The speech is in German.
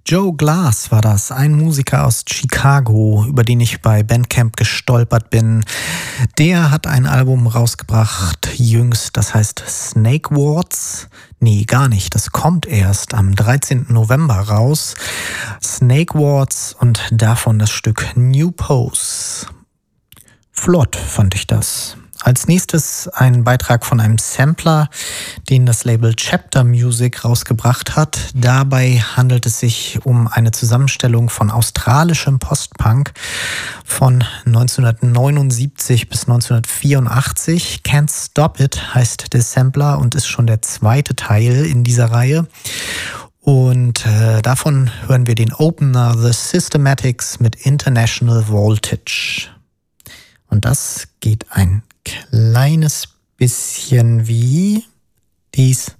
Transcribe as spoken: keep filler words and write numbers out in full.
Joe Glass war das, ein Musiker aus Chicago, über den ich bei Bandcamp gestolpert bin. Der hat ein Album rausgebracht, jüngst, das heißt Snake Wards. Nee, gar nicht, das kommt erst am dreizehnten November raus. Snake Wards und davon das Stück New Pose. Flott fand ich das. Als nächstes ein Beitrag von einem Sampler, den das Label Chapter Music rausgebracht hat. Dabei handelt es sich um eine Zusammenstellung von australischem Postpunk von neunzehnhundertneunundsiebzig bis neunzehnhundertvierundachtzig. Can't Stop It heißt der Sampler und ist schon der zweite Teil in dieser Reihe. Und äh, davon hören wir den Opener The Systematics mit International Voltage. Und das geht ein kleines bisschen wie dies.